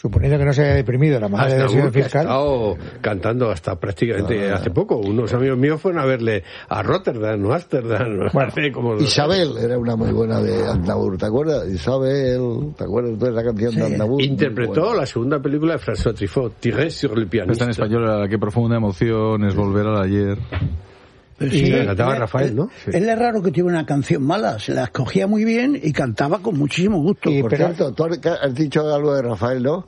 suponiendo que no se haya deprimido la madre del señor fiscal. Ha estado cantando hasta prácticamente hace poco. Unos amigos míos fueron a verle a Rotterdam o Ámsterdam. Bueno, Isabel era una muy buena de Aznavour, ¿te acuerdas? Isabel, ¿te acuerdas de esa canción de Aznavour? Interpretó la segunda película de François Truffaut, Tiré sur le pianiste. Está en español, qué profunda emoción es volver al ayer. Pero sí, cantaba Rafael, ¿no? Sí. Él es raro que tuviera una canción mala, se la escogía muy bien y cantaba con muchísimo gusto. Por cierto, tú has dicho algo de Rafael, ¿no?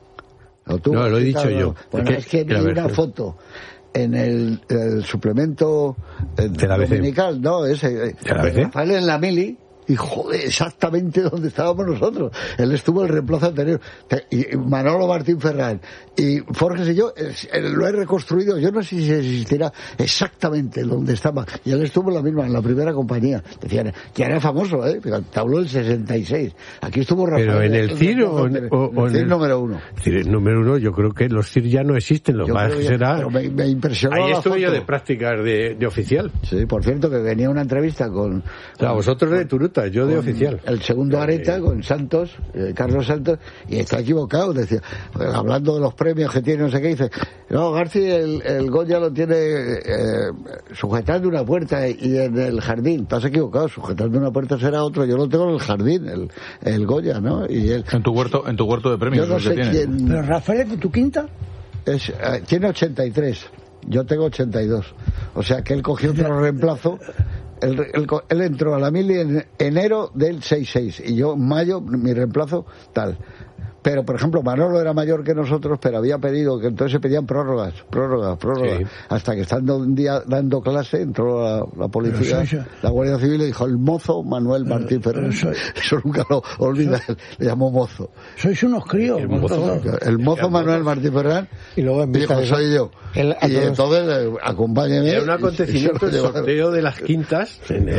No, lo he dicho yo. Bueno, es que vi una foto en el suplemento dominical, ¿no? Ese, Rafael en la mili. Y joder, exactamente donde estábamos nosotros. Él estuvo el reemplazo anterior. Y Manolo Martín Ferrán y Forges y yo lo he reconstruido. Yo no sé si existirá exactamente donde estaba. Y él estuvo en la primera compañía. Decían, ya era famoso, te habló del 66. Aquí estuvo Rafael. Pero en el CIR o en el número 1. CIR número 1, yo creo que los CIR ya no existen. Lo más será. Pero me impresionó. Ahí estuve yo de prácticas de oficial. Sí, por cierto, que venía una entrevista con vosotros de Turuta. Yo de oficial. El segundo Areta con Santos, Carlos Santos, y está equivocado, decía, hablando de los premios que tiene, no sé qué, dice, no, García, el Goya lo tiene sujetando una puerta y en el jardín. Estás equivocado, sujetando una puerta será otro, yo lo tengo en el jardín, el Goya, ¿no? Y él, en tu huerto de premios. Yo no sé quién. Pero Rafael, ¿tu quinta? Tiene 83, yo tengo 82, o sea que él cogió otro reemplazo. Él entró a la mili en enero del 66 y yo en mayo, mi reemplazo, tal. Pero, por ejemplo, Manolo era mayor que nosotros, pero había pedido, que entonces se pedían prórrogas. Sí. Hasta que estando un día dando clase, entró la policía, la Guardia Civil, y dijo, el mozo Manuel Martín Ferrán. Eso nunca lo olvida, le llamó mozo. Sois unos críos. El mozo Manuel Martín Ferrán, y luego dijo, soy yo. Y entonces, acompáñeme. Era un acontecimiento, el sorteo de las quintas, y en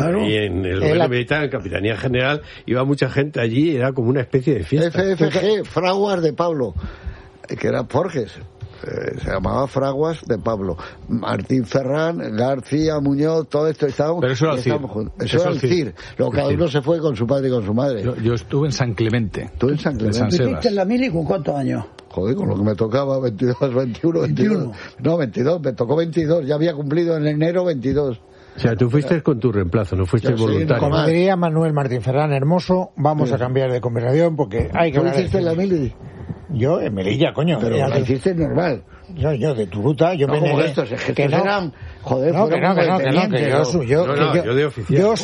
el gobierno militar, en Capitanía General, iba mucha gente allí, era como una especie de fiesta. Fraguas de Pablo, que era Forges, se llamaba Fraguas de Pablo, Martín Ferrán, García, Muñoz, todo esto estábamos. Pero eso era el CIR. Eso era el CIR. Luego cada uno se fue con su padre y con su madre. Yo estuve en San Clemente. ¿Tú en San Clemente? ¿Estuviste en la mili con cuántos años? Joder, con lo que me tocaba, 22, 21, 22. No, 22, me tocó 22, ya había cumplido en enero 22. O sea, tú fuiste con tu reemplazo, no fuiste voluntario. Como diría Manuel Martín Ferrán, hermoso, vamos a cambiar de conversación porque hay que... ¿Tú hiciste en la mili? Yo en Melilla, coño. Pero la hiciste normal. Yo de Turuta, yo me negué. Que no eran... Joder, yo de oficial. Yo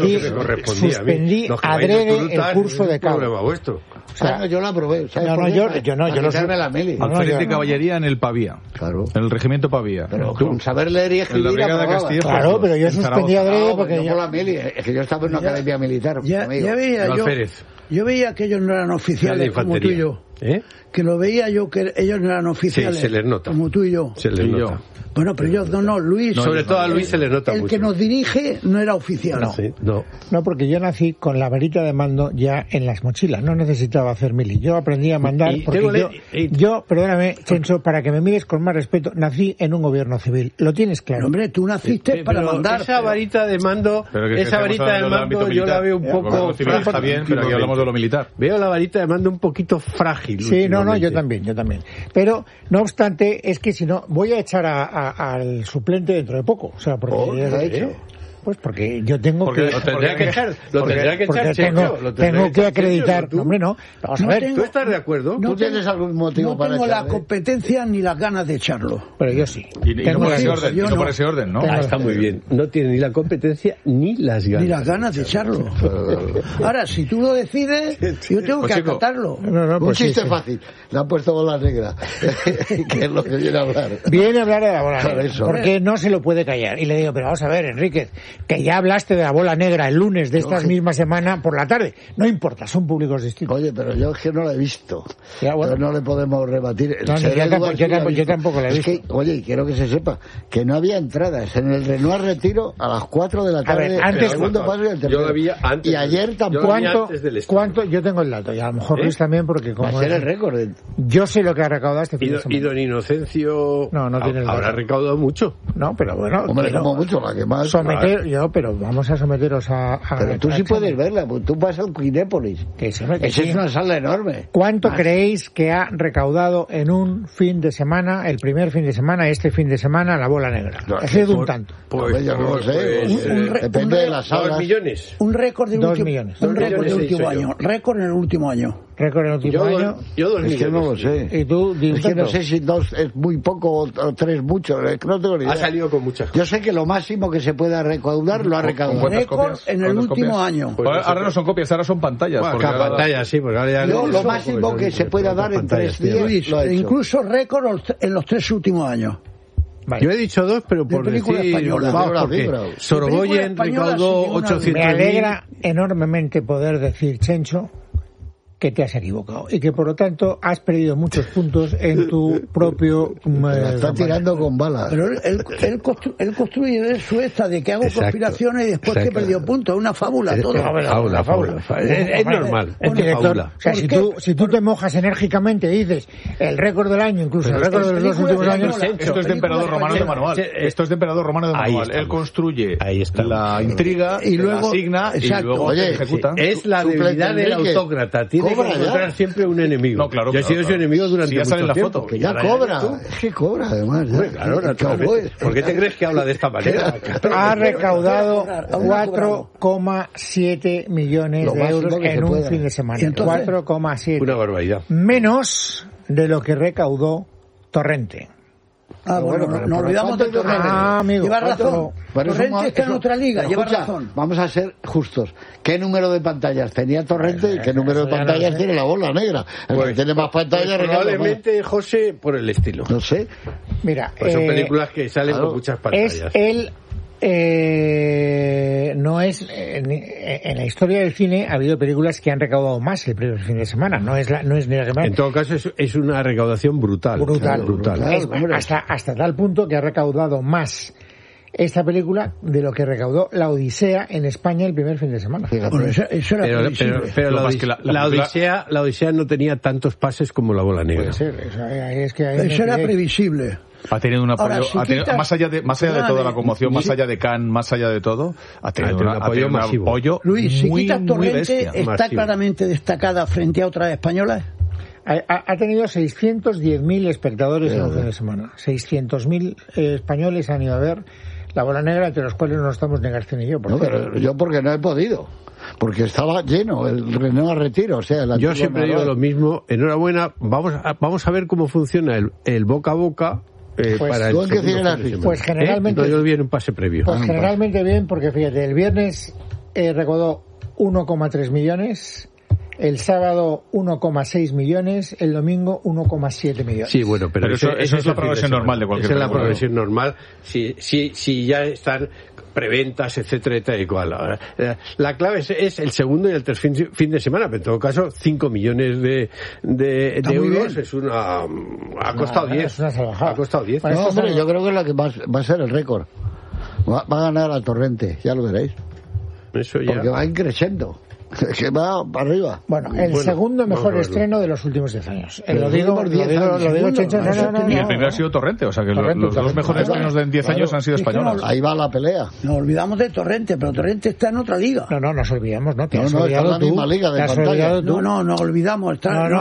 suspendí adrede el curso de cabo. O sea, yo la aprobé. Yo la mili. Alférez de caballería en el Pavía. Claro. En el regimiento Pavía. Pero con saber leer y escribir. En la Brigada de Castilla. Claro, pero yo suspendí adrede porque yo la mili. Es que yo estaba en una academia militar. Ya veía yo veía que ellos no eran oficiales como tú y yo. Que lo veía yo que ellos no eran oficiales. Sí, se les nota. Como tú y yo. Se les nota. Bueno, pero yo, Luis... Sobre todo a Luis se le nota mucho. El que nos dirige no era oficial. No, porque yo nací con la varita de mando ya en las mochilas. No necesitaba hacer mili. Yo aprendí a mandar porque yo, perdóname, Chencho, para que me mires con más respeto, nací en un gobierno civil. ¿Lo tienes claro? Hombre, tú naciste para mandar. Esa varita de mando, yo la veo un poco... Está bien, pero aquí hablamos de lo militar. Veo la varita de mando un poquito frágil. Sí, yo también. Pero, no obstante, es que si no, voy a echar al suplente dentro de poco. O sea, porque... Pues porque yo tengo que... Lo tendría que echar, tengo que acreditar... Hombre, no. Vamos a ver. ¿Tú estás de acuerdo? ¿Tú tienes algún motivo para echarle? No tengo la competencia ni las ganas de echarlo. Pero yo sí. Y no por ese orden, ¿no? Está muy bien. No tiene ni la competencia ni las ganas. Ni las ganas de echarlo. Ahora, si tú lo decides, yo tengo que acatarlo. Un chiste fácil. Le han puesto bola negra. Que es lo que viene a hablar. Viene a hablar de la bola negra. Porque no se lo puede callar. Y le digo, pero vamos a ver, Enríquez, que ya hablaste de la bola negra el lunes de esta misma semana por la tarde. No importa, son públicos distintos. Oye, pero yo es que no la he visto. Ya, bueno. Pero no le podemos rebatir. Yo tampoco la he visto. Es que, oye, quiero que se sepa que no había entradas en el Renoir Retiro a las 4 de la tarde. A ver, antes, el segundo paso y el tercero. Yo la vi antes. Y ayer tampoco. ¿Cuánto? Yo tengo el dato, y a lo mejor Luis también, porque como... Va a ser el récord. Yo sé lo que ha recaudado este fin de semana. Y don Inocencio no tiene habrá recaudado mucho. No, pero bueno... Hombre, como mucho, la que más... pero vamos a someteros a pero tú sí puedes verla, pues tú vas al Quinépolis. Esa es una sala enorme. ¿Cuánto creéis que ha recaudado en un fin de semana, el primer fin de semana, este fin de semana, la Bola Negra? Un tanto. Pues yo no lo sé. Depende de las salas. 2 millones. Un récord del último año. Récord en el último año. Récord en el último año. Yo 2 millones. Es que no lo sé. ¿Y tú? Es que no sé si 2 es muy poco o 3 mucho. No tengo ni idea. Ha salido con muchas cosas. Yo sé que lo máximo que se pueda recaudar lo ha recaudado. Récord en el último año. Pues ahora no son copias, ahora son pantallas. Pantallas, sí. Porque ahora lo máximo que se pueda dar en 3 días lo ha hecho. Incluso récord en los 3 últimos años. Vale. Yo he dicho 2, pero por película decir... española. Porque Sorogoyen recaudó 800.000... Me alegra enormemente poder decir, Chencho, que te has equivocado y que por lo tanto has perdido muchos puntos en tu propio... está tirando con balas. Pero él construye de eso de que hago conspiraciones y después que perdió puntos. Es una fábula todo. Fábula. Es normal. Es director. O sea, si tú te mojas enérgicamente y dices el récord del año, incluso el récord de los 2 últimos años... Esto es de emperador romano de manual. Esto es de emperador romano de manual. Él construye la intriga, y luego asigna y luego ejecuta. Es la debilidad del autócrata. Tiene que encontrar siempre un enemigo. No, claro, yo he sido su enemigo durante mucho tiempo. Ya sale en la foto. Que ya cobra. Es que cobra, además. Claro, ¿por qué te crees que habla de esta manera? Ha recaudado 4,7 millones de euros en un fin de semana. 4,7. Una barbaridad. Menos de lo que recaudó Torrente. Bueno, nos olvidamos de Torrente. Amigo. Lleva razón. Torrente está en otra liga, lleva razón. Vamos a ser justos. ¿Qué número de pantallas tenía Torrente y qué número de pantallas tiene la Bola Negra? El que tiene más pantallas... Probablemente, José, por el estilo. No sé. Mira, pues son películas que salen con muchas pantallas. No es en la historia del cine ha habido películas que han recaudado más el primer fin de semana, no es ni la semana. En todo caso es una recaudación brutal. Hasta tal punto que ha recaudado más esta película de lo que recaudó La Odisea en España el primer fin de semana. Bueno, eso era pero la Odisea no tenía tantos pases como La Bola Negra. Puede ser, eso era previsible. Ha tenido un apoyo, más allá de toda la conmoción, más allá de Cannes, más allá de todo, ha tenido un apoyo masivo. Luis, si muy, quitas Torrente, ¿está masivo. Claramente destacada frente a otras españolas? Ha tenido 610.000 espectadores en un fin de semana. 600.000 españoles han ido a ver La Bola Negra, entre los cuales no estamos ni García ni yo. Pero yo porque no he podido. Porque estaba lleno el René a Retiro, yo siempre digo lo mismo. Enhorabuena, vamos a ver cómo funciona el boca a boca. Pues generalmente no viene un pase previo. Pues generalmente bien, porque fíjate, el viernes recaudó 1,3 millones, el sábado 1,6 millones, el domingo 1,7 millones. Sí, bueno, pero eso es la progresión normal de cualquier. Esa es la progresión normal. Si ya están preventas, etcétera, y cual. Ahora, la clave es el segundo y el tercer fin de semana, pero en todo caso 5 millones de euros es una... Ha costado 10. Es una salvajada. Ha costado 10. No, hombre, yo creo que es la que va a ser el récord. Va a ganar a Torrente, ya lo veréis. Eso ya. Porque va increciendo. Que va para arriba. Bueno, segundo mejor estreno de los últimos 10 años. Lo digo, Chencho. Y el primero ha sido Torrente, o sea que los 2 mejores estrenos de 10 años han sido españolas. Ahí va la pelea. Nos olvidamos de Torrente, pero Torrente está en otra liga. No, nos olvidamos, ¿no? Está en la misma liga de pantalla. No, nos olvidamos.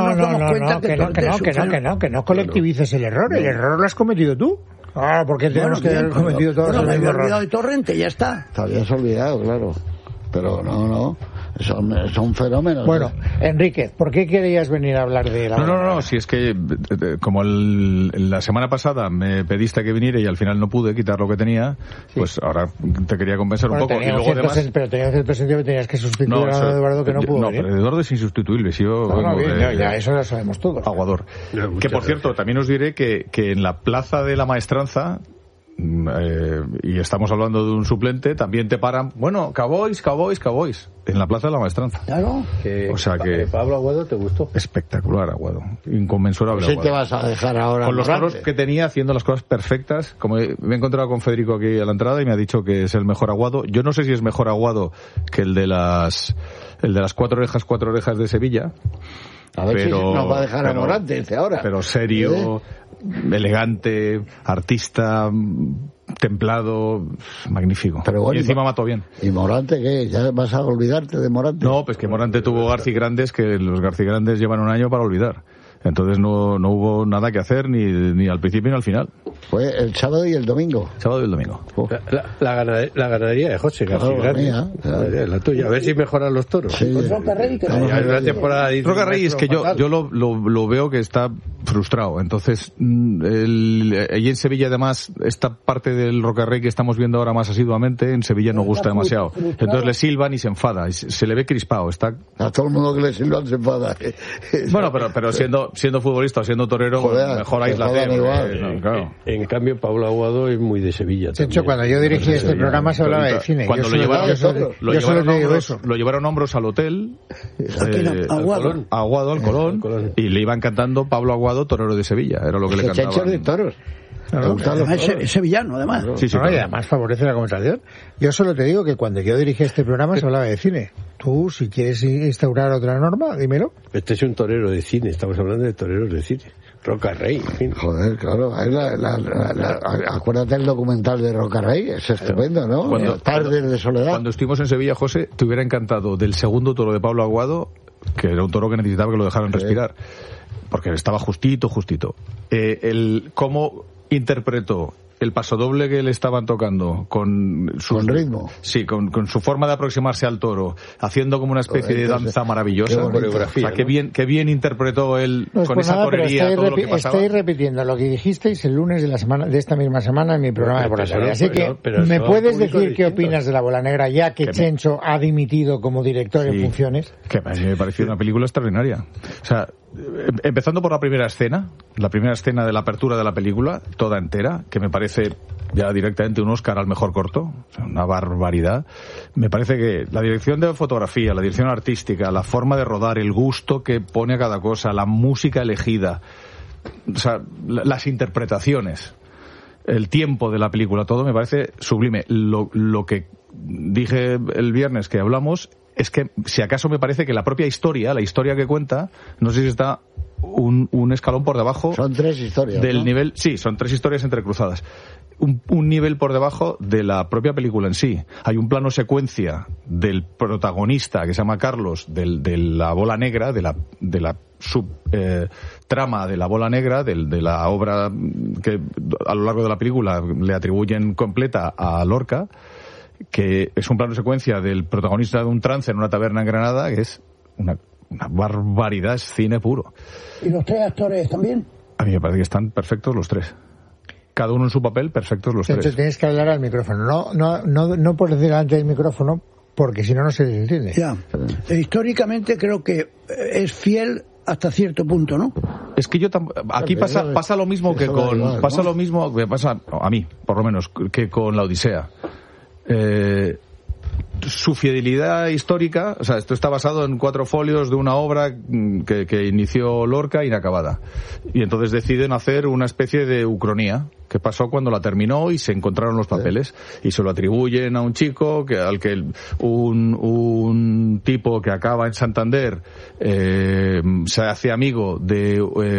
Que no colectivices el error. El error lo has cometido tú. Porque tenemos que haber cometido todos los mismos errores. Me había olvidado de Torrente, ya está. Te habías olvidado, claro. Pero no. Son fenómenos. Bueno, Enrique, ¿por qué querías venir a hablar de la... No, si es que como la semana pasada me pediste que viniera y al final no pude quitar lo que tenía, pues ahora te quería compensar un poco. Y luego además... Pero tenías el presente que tenías que sustituir a Eduardo que no pudo. No, pero Eduardo es insustituible. Si yo ya, eso lo sabemos todos. Aguador. Que por cierto, también os diré que en la plaza de la Maestranza, y estamos hablando de un suplente, también te paran, bueno, Cowboys en la Plaza de la Maestranza. Claro. O sea que Pablo Aguado, ¿te gustó? Espectacular Aguado, inconmensurable ¿Sí Aguado. te vas a dejar ahora? Con los toros que tenía, haciendo las cosas perfectas. Como me he encontrado con Federico aquí a la entrada y me ha dicho que es el mejor Aguado. Yo no sé si es mejor Aguado que el de las 4 orejas de Sevilla. A ver si nos va a dejar a Morante, dice ahora. Pero serio, elegante, artista, templado, magnífico. Pero bueno, y encima mató bien. ¿Y Morante qué? ¿Ya vas a olvidarte de Morante? No, pues que Morante tuvo Garcigrandes, que los Garcigrandes llevan un año para olvidar. Entonces no hubo nada que hacer ni al principio ni al final. Fue el sábado y el domingo. Sábado y el domingo. La ganadería de José García Grande. La tuya. A ver si mejoran los toros. Sí. Roca Rey, que Roca Rey es que yo lo veo que está frustrado. Entonces, allí en Sevilla, además, esta parte del Roca Rey que estamos viendo ahora más asiduamente, en Sevilla no gusta demasiado. Entonces le silban y se enfada. Se le ve crispado. A todo el mundo que le silban se enfada. Bueno, pero siendo futbolista o siendo torero, mejor aislación. Claro. En cambio, Pablo Aguado es muy de Sevilla. De hecho, cuando yo dirigí este programa se hablaba de cine. Cuando lo llevaron hombros al hotel, Aguado al Colón, y le iban cantando Pablo Aguado, torero de Sevilla. Era lo que le cantaban. Checho de toros. Es sevillano, además. Sí, y además favorece la conversación. Yo solo te digo que cuando yo dirigí este programa se hablaba de cine. Tú, si quieres instaurar otra norma, dímelo. Este es un torero de cine, estamos hablando de toreros de cine. Roca Rey, en fin. Joder, claro. Acuérdate el documental de Roca Rey, es estupendo, ¿no? Tardes de soledad. Cuando estuvimos en Sevilla, José, te hubiera encantado del segundo toro de Pablo Aguado, que era un toro que necesitaba que lo dejaran respirar, porque estaba justito. Cómo interpretó el pasodoble que le estaban tocando con ritmo. Sí, con su forma de aproximarse al toro, haciendo como una especie de danza maravillosa. Coreografía, o sea, qué bien interpretó él con esa torería todo lo que pasaba. Estáis repitiendo lo que dijisteis el lunes de esta misma semana en mi programa de por la tarde. Así que, ¿me puedes decir qué opinas de La Bola Negra, ya que Chencho ha dimitido como director en funciones? Que me pareció una película extraordinaria. O sea, empezando por la primera escena de la apertura de la película, toda entera, que me parece ya directamente un Oscar al mejor corto, o sea, una barbaridad. Me parece que la dirección de fotografía, la dirección artística, la forma de rodar, el gusto que pone a cada cosa, la música elegida, o sea, las interpretaciones, el tiempo de la película, todo me parece sublime. Lo que dije el viernes que hablamos es que, si acaso, me parece que la propia historia, la historia que cuenta, no sé si está un escalón por debajo. Son 3 historias. Del nivel, sí, son 3 historias entrecruzadas. Un nivel por debajo de la propia película en sí. Hay un plano secuencia del protagonista, que se llama Carlos, de la Bola Negra, de la trama de la Bola Negra, de la obra que a lo largo de la película le atribuyen completa a Lorca, que es un plano secuencia del protagonista de un trance en una taberna en Granada, que es una barbaridad, es cine puro. ¿Y los 3 actores también? A mí me parece que están perfectos los 3. Cada uno en su papel, perfectos los 3. Entonces tienes que hablar al micrófono, no por delante del micrófono, porque si no se les entiende. Ya. Históricamente creo que es fiel hasta cierto punto, ¿no? Es que aquí pasa lo mismo que con igual, ¿no? Pasa lo mismo que pasa a mí, por lo menos, que con la Odisea. Su fidelidad histórica, o sea, esto está basado en 4 folios de una obra que inició Lorca inacabada. Y entonces deciden hacer una especie de ucronía. ¿Qué pasó cuando la terminó y se encontraron los papeles? Y se lo atribuyen a un chico al que un tipo que acaba en Santander se hace amigo de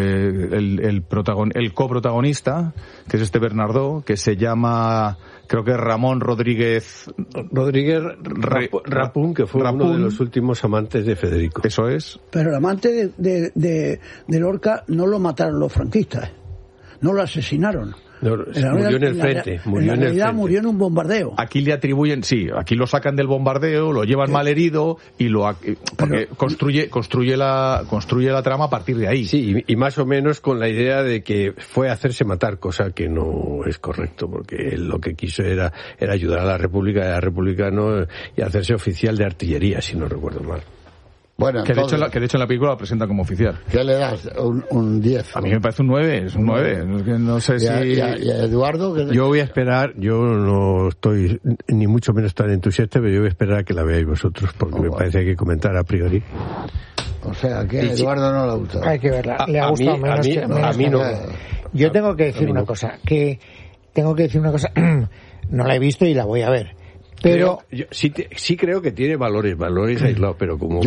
el coprotagonista, que es este Bernardo, que se llama, creo que es Ramón Rodríguez Rapún, que fue uno de los últimos amantes de Federico. Eso es. Pero el amante de Lorca no lo mataron los franquistas, no lo asesinaron. Murió en el frente. Murió en un bombardeo. Aquí le atribuyen, sí, aquí lo sacan del bombardeo, lo llevan mal herido y porque construye la trama a partir de ahí. Sí, y más o menos con la idea de que fue a hacerse matar, cosa que no es correcto, porque él lo que quiso era ayudar a la República, era republicano, y hacerse oficial de artillería, si no recuerdo mal. Bueno, que de hecho en la película lo presenta como oficial. ¿Qué le das? Un 10. A mí me parece un 9, es un 9. No sé si... ¿Y a Eduardo? Yo voy a esperar, yo no estoy ni mucho menos tan entusiasta, pero yo voy a esperar a que la veáis vosotros, porque me parece que hay que comentar a priori. O sea, que a Eduardo no le ha gustado. Hay que verla, le ha gustado menos. A mí no. Yo tengo que decir una cosa, no la he visto y la voy a ver. Pero yo sí creo que tiene valores aislados, pero como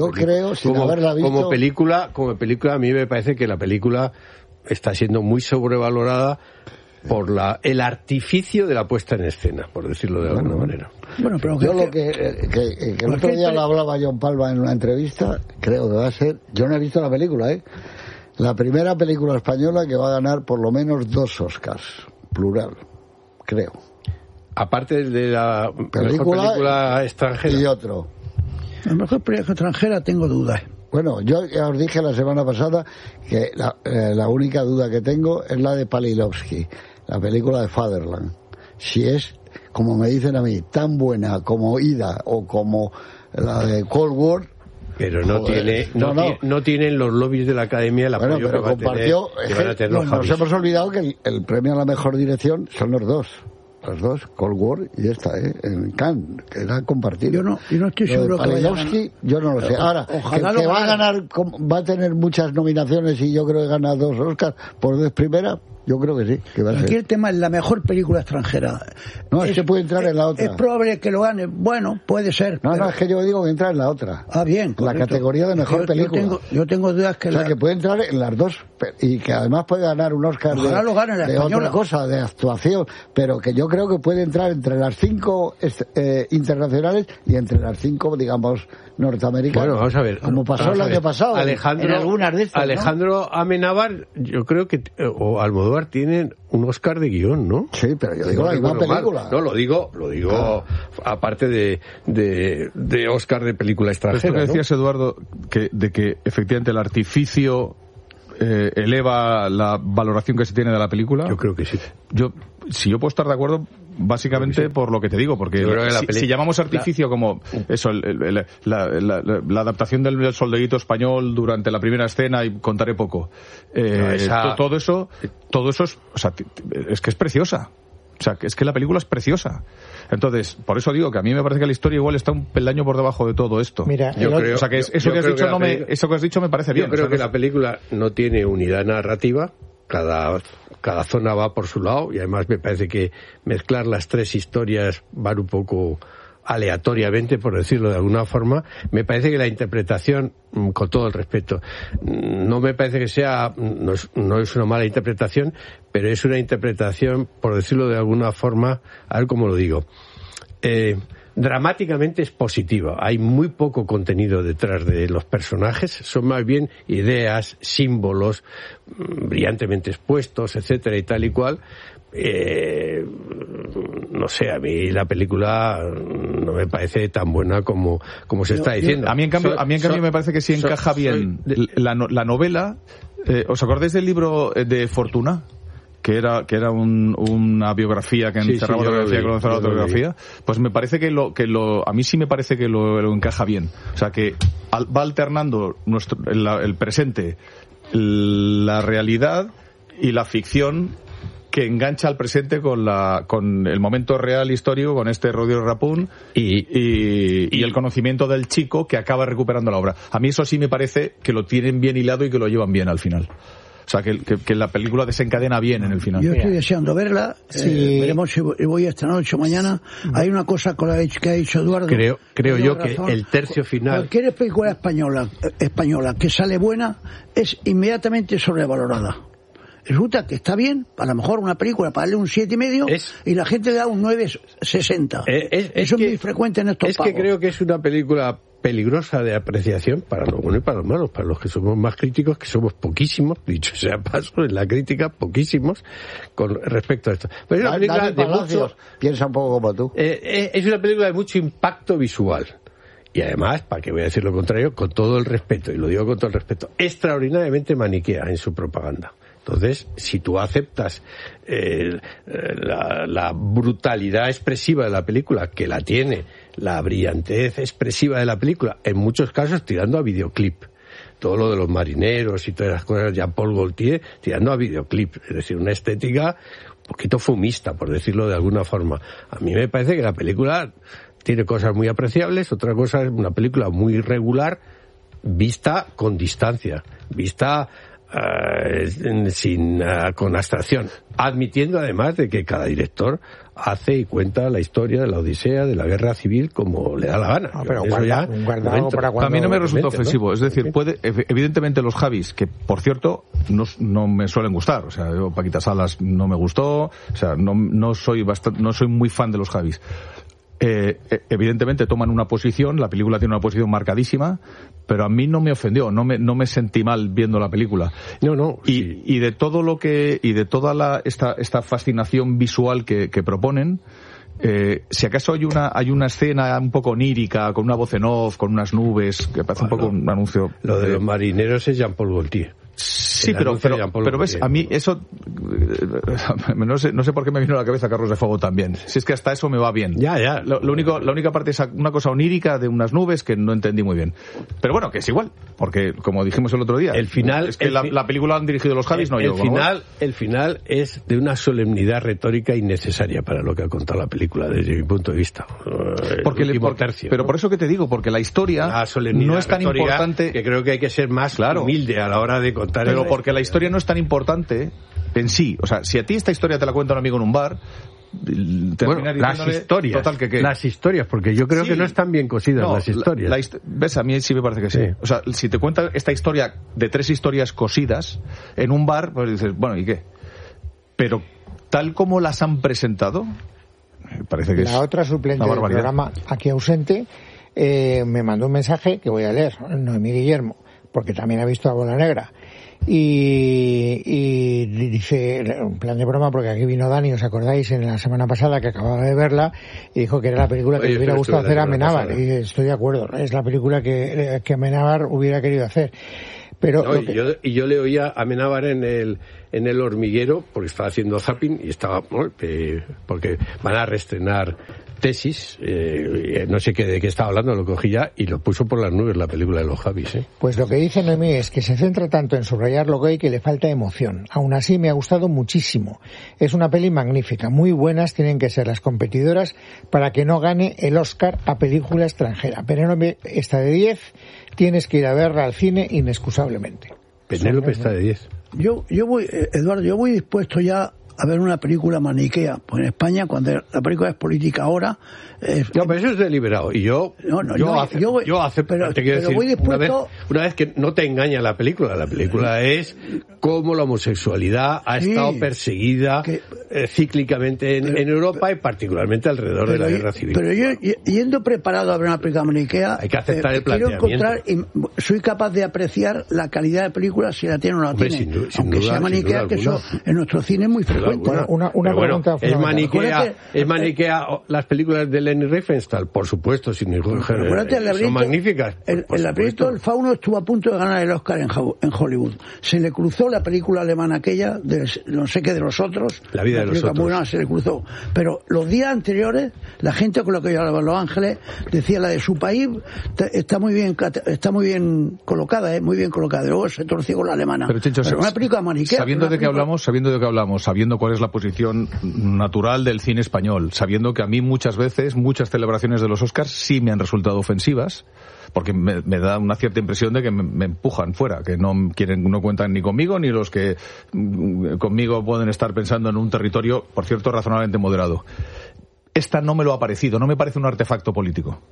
película a mí me parece que la película está siendo muy sobrevalorada por el artificio de la puesta en escena, por decirlo de alguna manera. Bueno, pero yo lo que el otro día lo hablaba John Palma en una entrevista, creo que va a ser, yo no he visto la película, la primera película española que va a ganar por lo menos 2 Oscars, plural, creo. Aparte de la mejor película extranjera. Y otro. La mejor película extranjera tengo dudas. Bueno, yo ya os dije la semana pasada que la única duda que tengo es la de Palilovsky, la película de Fatherland. Si es, como me dicen a mí, tan buena como Ida o como la de Cold War. Pero no tienen los lobbies de la Academia el apoyo pero que van a tener los nos hemos olvidado que el premio a la mejor dirección son los dos, Cold War y esta, en Cannes, que era compartido. Yo no estoy seguro que Palilovsky, yo no lo sé. Ahora, que va a ganar, va a tener muchas nominaciones y yo creo que gana 2 Oscars por vez primera. Yo creo que sí, que va a ser. Aquí el tema es la mejor película extranjera. No, es que puede entrar en la otra. Es probable que lo gane. Bueno, puede ser. No, es que yo digo que entra en la otra. Bien. La categoría de mejor película. Yo tengo dudas que... O sea, que puede entrar en las dos y que además puede ganar un Oscar de otra cosa, de actuación, pero que yo creo que puede entrar entre las 5 internacionales y entre las 5, digamos, norteamericanas. Bueno, vamos a ver. Como pasó el año pasado. En algunas de estas, Alejandro Amenábar, yo creo que, o Almodóvar, tienen un Oscar de guión, ¿no? Sí, pero yo digo la misma película. No, lo digo aparte de Oscar de película extranjera. Esto que decías, Eduardo, de que efectivamente el artificio eleva la valoración que se tiene de la pelíula. Yo creo que sí. Si yo puedo estar de acuerdo, básicamente por lo que te digo, porque si llamamos artificio como eso, la adaptación del soldadito español durante la primera escena, y contaré poco, todo eso es, o sea, es que es preciosa. O sea, es que la película es preciosa. Entonces, por eso digo que a mí me parece que la historia igual está un peldaño por debajo de todo esto. Mira, o sea, que eso que has dicho me parece bien. Yo creo que la película no tiene unidad narrativa. Cada zona va por su lado, y además me parece que mezclar las 3 historias van un poco aleatoriamente, por decirlo de alguna forma. Me parece que la interpretación, con todo el respeto, no me parece que sea, no es una mala interpretación, pero es una interpretación, por decirlo de alguna forma, a ver cómo lo digo, dramáticamente es positiva. Hay muy poco contenido detrás de los personajes, son más bien ideas, símbolos brillantemente expuestos, etcétera y tal y cual. No sé, a mí la película no me parece tan buena como se está diciendo. A mí en cambio me parece que sí encaja bien la novela. ¿Os acordáis del libro de Fortuna? Que era una biografía que encerraba la autobiografía, pues me parece a mí sí me parece que lo encaja bien. O sea, que va alternando el presente, la realidad y la ficción, que engancha al presente con el momento real histórico, con este Rodrigo Rapún y el conocimiento del chico que acaba recuperando la obra. A mí eso sí me parece que lo tienen bien hilado y que lo llevan bien al final. O sea, que la película desencadena bien en el final. Yo estoy deseando verla. Veremos si voy esta noche o mañana. Hay una cosa que ha dicho Eduardo. Creo yo que el tercio final... Cualquier película española que sale buena es inmediatamente sobrevalorada. Resulta que está bien, a lo mejor una película para darle un 7,5 y la gente le da un 9,60. Eso es muy frecuente en estos pagos. Que creo que es una película peligrosa de apreciación para lo bueno y para lo malo, para los que somos más críticos, que somos poquísimos, dicho sea paso, en la crítica, poquísimos con respecto a esto. Pero es una película de mucho... Piensa un poco como tú. Es una película de mucho impacto visual. Y además, para que voy a decir lo contrario, con todo el respeto, y lo digo con todo el respeto, extraordinariamente maniquea en su propaganda. Entonces, si tú aceptas la brutalidad expresiva de la película, que la tiene, la brillantez expresiva de la película, en muchos casos tirando a videoclip, todo lo de los marineros y todas las cosas, Jean-Paul Gaultier tirando a videoclip, es decir, una estética un poquito fumista, por decirlo de alguna forma. A mí me parece que la película tiene cosas muy apreciables, otra cosa es una película muy irregular, vista con distancia, vista con abstracción, admitiendo además de que cada director hace y cuenta la historia de la Odisea, de la guerra civil, como le da la gana. No, pero a mí no me resulta ofensivo, ¿no? Es decir, evidentemente los Javis, que por cierto no me suelen gustar, o sea, yo Paquita Salas no me gustó, o sea, no soy muy fan de los Javis. Evidentemente toman una posición, la película tiene una posición marcadísima, pero a mí no me ofendió, no me sentí mal viendo la película. Y de todo lo que, y de toda esta fascinación visual que proponen, si acaso hay una escena un poco onírica, con una voz en off, con unas nubes, que parece un poco un anuncio. Lo de los marineros es Jean-Paul Gaultier. Sí, pero ves, a mí eso no sé por qué me vino a la cabeza Carros de Fuego también. Si es que hasta eso me va bien. Ya. La única parte es una cosa onírica de unas nubes que no entendí muy bien. Pero bueno, que es igual, porque como dijimos el otro día, el final es que la película han dirigido los Javis, no yo. El final es de una solemnidad retórica innecesaria para lo que ha contado la película desde mi punto de vista. Pero por eso que te digo, porque la historia no es tan importante, que creo que hay que ser más humilde a la hora de contar. Pero porque la historia no es tan importante en sí. O sea, si a ti esta historia te la cuenta un amigo en un bar, las historias, porque yo creo que no están bien cosidas las historias. ¿Ves? A mí sí me parece que sí. O sea, si te cuenta esta historia de 3 historias cosidas en un bar, pues dices, bueno, ¿y qué? Pero tal como las han presentado, me parece que la otra suplente del programa, aquí ausente, me mandó un mensaje que voy a leer, Noemí Guillermo, porque también ha visto a Bola Negra. Y dice, en plan de broma, porque aquí vino Dani, ¿os acordáis? En la semana pasada, que acababa de verla, y dijo que era la película que le hubiera gustado hacer a Amenábar. Y estoy de acuerdo, es la película que Amenábar hubiera querido hacer. Pero yo le oía a Amenábar en el hormiguero, porque estaba haciendo zapping, y estaba, porque van a reestrenar Tesis, no sé de qué estaba hablando, lo cogí ya y lo puso por las nubes la película de los Javis. Pues lo que dice Noemí es que se centra tanto en subrayar lo gay que le falta emoción. Aún así me ha gustado muchísimo. Es una peli magnífica, muy buenas tienen que ser las competidoras para que no gane el Oscar a película extranjera. Penélope está de 10, tienes que ir a verla al cine inexcusablemente. Penélope está de 10. Yo voy, Eduardo, yo voy dispuesto ya a ver una película maniquea. Pues en España, cuando la película es política ahora... pero eso es deliberado. Y yo acepto. Pero decir, voy dispuesto... Una vez que no te engaña la película es cómo la homosexualidad ha estado perseguida cíclicamente en Europa y particularmente alrededor de la guerra civil. Pero yo, yendo preparado a ver una película maniquea... Hay que aceptar el planteamiento. Quiero encontrar, y soy capaz de apreciar la calidad de película si la tiene o no la tiene. Aunque sea maniquea, que eso en nuestro cine es muy frecuente. Una pregunta fundamental. ¿Es maniquea las películas de Leni Riefenstahl? Por supuesto, sin ningún género. Son magníficas. El laberinto del fauno estuvo a punto de ganar el Oscar en Hollywood. Se le cruzó la película alemana aquella, no sé qué de los otros. La vida de los otros. Muy buena, se le cruzó. Pero los días anteriores, la gente con la que yo hablaba en Los Ángeles decía la de su país está muy bien colocada, muy bien colocada. Luego se torció con la alemana. Pero Chencho, una película maniquea. Sabiendo de qué hablamos, sabiendo cuál es la posición natural del cine español, sabiendo que a mí muchas veces, muchas celebraciones de los Oscars sí me han resultado ofensivas, porque me da una cierta impresión de que me empujan fuera, que no cuentan ni conmigo, ni los que conmigo pueden estar pensando en un territorio, por cierto, razonablemente moderado. Esta no me lo ha parecido, no me parece un artefacto político.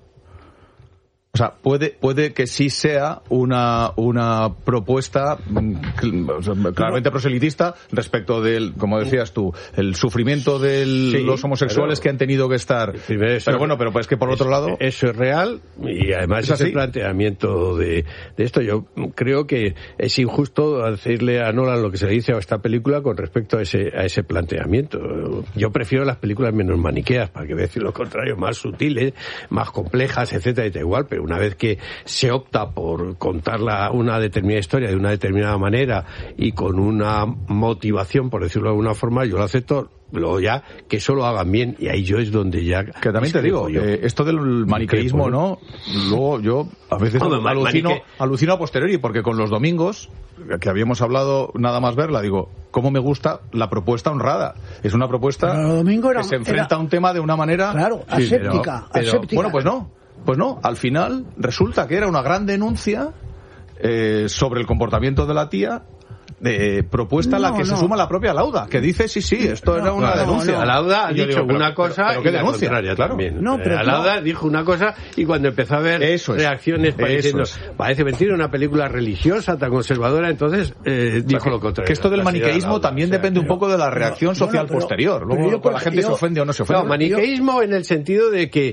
O sea, puede que sí sea una propuesta claramente proselitista respecto del, como decías tú, el sufrimiento de los homosexuales que han tenido que estar. Pero bueno, pero es que por otro lado... Eso es real, y además ese planteamiento de esto, yo creo que es injusto decirle a Nolan lo que se le dice a esta película con respecto a ese planteamiento. Yo prefiero las películas menos maniqueas, para que decir lo contrario, más sutiles, más complejas, etcétera, y da igual, pero una vez que se opta por contar una determinada historia de una determinada manera y con una motivación, por decirlo de alguna forma, yo lo acepto. Luego ya, que eso lo hagan bien, y ahí yo es donde ya... Que también te digo, esto del maniqueísmo, ¿no? Luego yo a veces alucino a posteriori, porque con los domingos, que habíamos hablado nada más verla, digo, cómo me gusta la propuesta honrada. Es una propuesta que se enfrenta a un tema de una manera... Claro, aséptica. Bueno, pues no, al final resulta que era una gran denuncia sobre el comportamiento de la tía propuesta a la que se suma la propia Lauda, que dice esto era una denuncia. Lauda ha dicho una cosa pero ¿qué y la denuncia? Contraria también. Pero Lauda dijo una cosa y cuando empezó a ver reacciones diciendo parece mentira, una película religiosa tan conservadora, entonces dijo lo contrario. Que esto del maniqueísmo también depende un poco de la reacción social posterior. Luego la gente se ofende o no se ofende. No, maniqueísmo en el sentido de que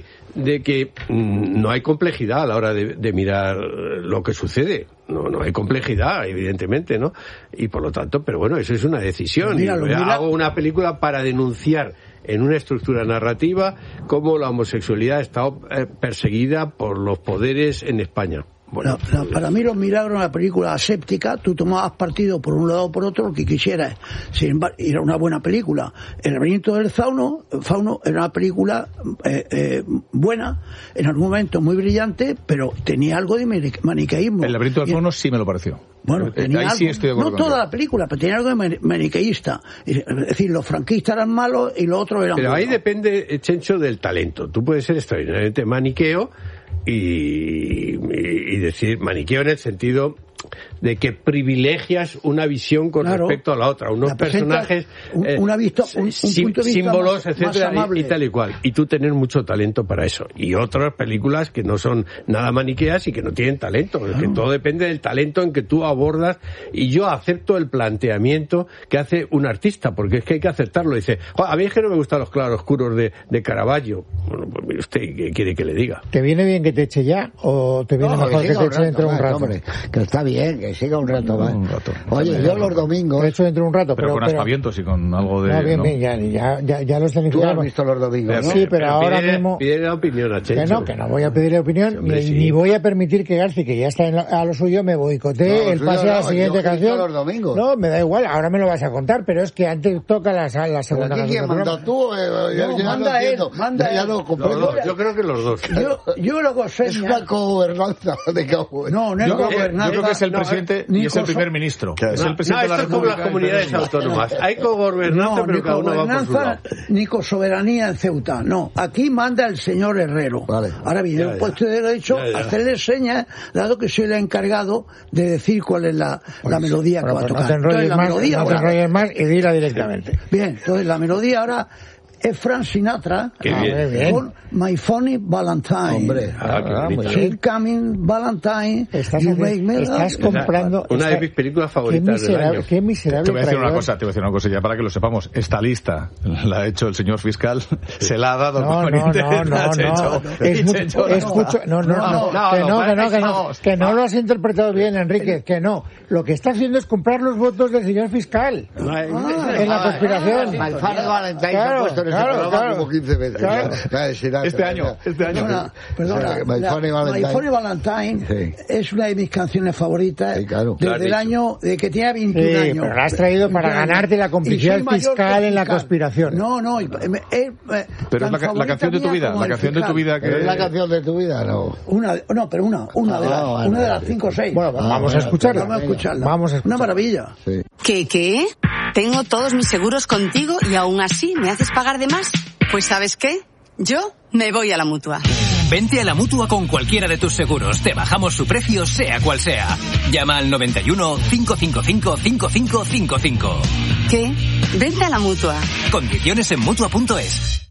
no hay complejidad a la hora de mirar lo que sucede. No hay complejidad, evidentemente, ¿no? Y por lo tanto, pero bueno, eso es una decisión. Hago una película para denunciar en una estructura narrativa cómo la homosexualidad ha estado perseguida por los poderes en España. Bueno, para mí Los Milagros, una película aséptica, tú tomabas partido por un lado o por otro, lo que quisieras. Sin embargo, era una buena película. El laberinto del fauno era una película buena, en algún momento muy brillante, pero tenía algo de maniqueísmo. El laberinto del fauno sí me lo pareció. Bueno, tenía ahí algo, sí estoy de acuerdo no toda la película, pero tenía algo de maniqueísta. Es decir, los franquistas eran malos y los otros eran buenos. Pero ahí depende, Chencho, del talento. Tú puedes ser extraordinariamente maniqueo y decir maniqueo en el sentido de que privilegias una visión con respecto a la otra, unos personajes un punto de vista símbolos, más etcétera, amable. y tal y cual, y tú tener mucho talento para eso, y otras películas que no son nada maniqueas y que no tienen talento, que todo depende del talento en que tú abordas, y yo acepto el planteamiento que hace un artista, porque es que hay que aceptarlo. Dice, a mí es que no me gustan los claroscuros de Caravaggio. Bueno, pues mire usted, ¿qué quiere que le diga? ¿Te viene bien que te eche ya o te viene mejor que te eche dentro de un rato? Hombre, que está bien, que siga un rato más. Oye, yo los domingos... Te echo dentro de un rato. Pero con aspavientos y con algo de... No, bien, ya lo están Tú has visto los domingos, ¿no? Sí, pero ahora mismo... Pide la opinión a Chencho. Que no voy a pedirle opinión, ni voy a permitir que Garci, que ya está a lo suyo, me boicotee el pase a la siguiente canción. Los domingos. No, me da igual, ahora me lo vas a contar, pero es que antes toca la segunda canción. ¿Quién manda tú? Manda él. Yo creo que los dos. Yo lo hago es una gobernanza de Cabo. No es gobernanza. Yo creo que es el presidente y es el primer ministro. Es el presidente de la República. Es como las comunidades autónomas. Hay cogobernanza, pero cada uno va por su lado. Ni con soberanía en Ceuta. No, aquí manda el señor Herrero. Vale. Ahora bien, yo he puesto de derecho a hacerle señas, dado que soy el encargado de decir cuál es la melodía que va a tocar. No te enrolles más y dila directamente. Bien, entonces la melodía ahora es Frank Sinatra con My Funny Valentine. Hombre, Keep Coming Valentine. Estás comprando una de mis películas favoritas del año. Qué miserable. Te voy a decir una cosa ya para que lo sepamos. Esta lista la ha hecho el señor fiscal, se la ha dado que no lo has interpretado bien, Enrique, que no. Lo que está haciendo es comprar los votos del señor fiscal en la conspiración. My Funny Valentine se ha puesto en ese programa como 15 veces. Este año. Perdona, My Funny Valentine es una de mis canciones favoritas desde el año de que tenía 21 años. Pero la has traído para ganarte la complicidad fiscal en la conspiración. No. Pero es la canción de tu vida. La canción de tu vida que... ¿Es la canción de tu vida? No. Una de las 5 o 6. Bueno, vamos a escucharla. Una maravilla. Sí. ¿Qué? Tengo todos mis seguros contigo y aún así me haces pagar de más. Pues ¿sabes qué? Yo me voy a la Mutua. Vente a la Mutua con cualquiera de tus seguros. Te bajamos su precio, sea cual sea. Llama al 91 555 5555. ¿Qué? Vente a la Mutua. Condiciones en Mutua.es.